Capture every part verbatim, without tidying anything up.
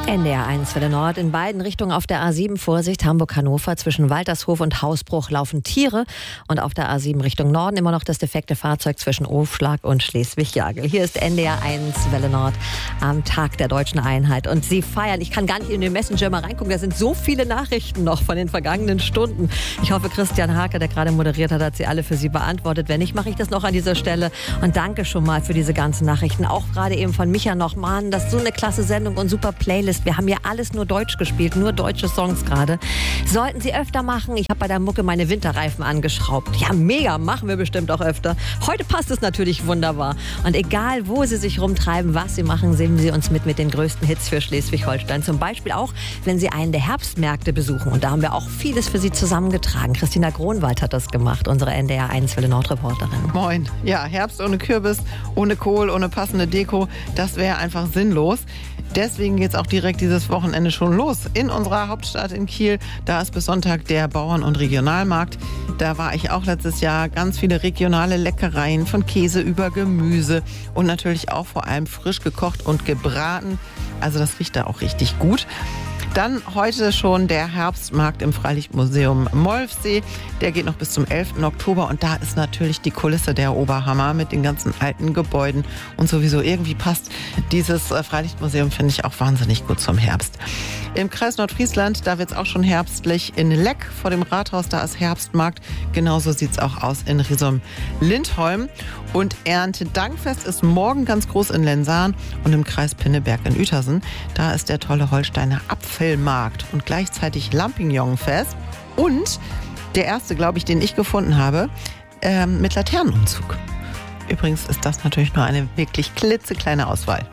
N D R eins Welle Nord. In beiden Richtungen auf der A sieben Vorsicht Hamburg-Hannover. Zwischen Waltershof und Hausbruch laufen Tiere. Und auf der A sieben Richtung Norden immer noch das defekte Fahrzeug zwischen Ofschlag und Schleswig-Jagel. Hier ist N D R eins Welle Nord am Tag der Deutschen Einheit. Und sie feiern. Ich kann gar nicht in den Messenger mal reingucken. Da sind so viele Nachrichten noch von den vergangenen Stunden. Ich hoffe, Christian Hake, der gerade moderiert hat, hat sie alle für Sie beantwortet. Wenn nicht, mache ich das noch an dieser Stelle. Und danke schon mal für diese ganzen Nachrichten. Auch gerade eben von Micha noch. Mann, das ist so eine klasse Sendung und super Playlist. Wir haben ja alles nur Deutsch gespielt, nur deutsche Songs gerade. Sollten Sie öfter machen. Ich habe bei der Mucke meine Winterreifen angeschraubt. Ja, mega, machen wir bestimmt auch öfter. Heute passt es natürlich wunderbar. Und egal, wo Sie sich rumtreiben, was Sie machen, sehen Sie uns mit mit den größten Hits für Schleswig-Holstein. Zum Beispiel auch, wenn Sie einen der Herbstmärkte besuchen. Und da haben wir auch vieles für Sie zusammengetragen. Christina Gronwald hat das gemacht, unsere N D R eins Welle Nord-Reporterin. Moin. Ja, Herbst ohne Kürbis, ohne Kohl, ohne passende Deko, das wäre einfach sinnlos. Deswegen geht es auch direkt dieses Wochenende schon los in unserer Hauptstadt in Kiel. Da ist bis Sonntag der Bauern- und Regionalmarkt. Da war ich auch letztes Jahr. Ganz viele regionale Leckereien, von Käse über Gemüse und natürlich auch vor allem frisch gekocht und gebraten. Also das riecht da auch richtig gut. Dann heute schon der Herbstmarkt im Freilichtmuseum Molfsee. Der geht noch bis zum elften Oktober und da ist natürlich die Kulisse der Oberhammer mit den ganzen alten Gebäuden und sowieso irgendwie passt dieses Freilichtmuseum, finde ich, auch wahnsinnig gut zum Herbst. Im Kreis Nordfriesland, da wird es auch schon herbstlich. In Leck vor dem Rathaus, da ist Herbstmarkt. Genauso sieht es auch aus in Riesum-Lindholm. Und Erntedankfest ist morgen ganz groß in Lensahn und im Kreis Pinneberg in Uetersen. Da ist der tolle Holsteiner Apfelmarkt und gleichzeitig Lampignonfest. Und der erste, glaube ich, den ich gefunden habe, ähm, mit Laternenumzug. Übrigens ist das natürlich nur eine wirklich klitzekleine Auswahl.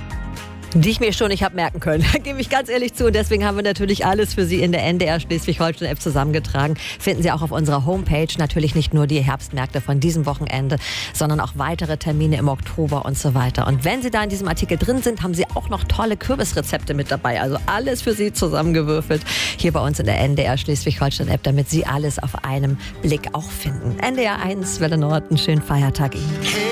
Die ich mir schon nicht habe merken können. Da gebe ich ganz ehrlich zu. Und deswegen haben wir natürlich alles für Sie in der N D R Schleswig-Holstein-App zusammengetragen. Finden Sie auch auf unserer Homepage. Natürlich nicht nur die Herbstmärkte von diesem Wochenende, sondern auch weitere Termine im Oktober und so weiter. Und wenn Sie da in diesem Artikel drin sind, haben Sie auch noch tolle Kürbisrezepte mit dabei. Also alles für Sie zusammengewürfelt. Hier bei uns in der N D R Schleswig-Holstein-App, damit Sie alles auf einem Blick auch finden. N D R eins Welle Nord, einen schönen Feiertag Ihnen.